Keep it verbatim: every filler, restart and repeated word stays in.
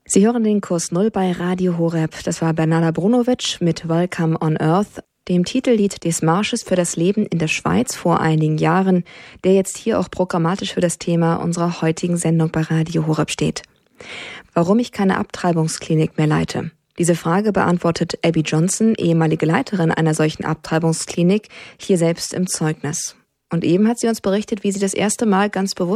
Sie hören den Kurs Null bei Radio Horeb. Das war Bernarda Brunovic mit Welcome on Earth, dem Titellied des Marsches für das Leben in der Schweiz vor einigen Jahren, der jetzt hier auch programmatisch für das Thema unserer heutigen Sendung bei Radio Horeb steht. Warum ich keine Abtreibungsklinik mehr leite? Diese Frage beantwortet Abby Johnson, ehemalige Leiterin einer solchen Abtreibungsklinik, hier selbst im Zeugnis. Und eben hat sie uns berichtet, wie sie das erste Mal ganz bewusst